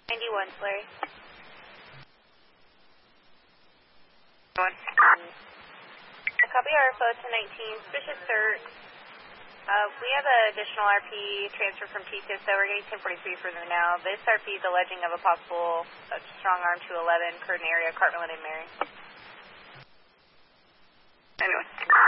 91, Larry. Copy RFO to 19, suspicious search. We have an additional RP transfer from TSIS, so we're getting 1043 for them now. This RP is alleging of a possible strong arm to 11, Curtin area, Cartmel and Mary. Anyway.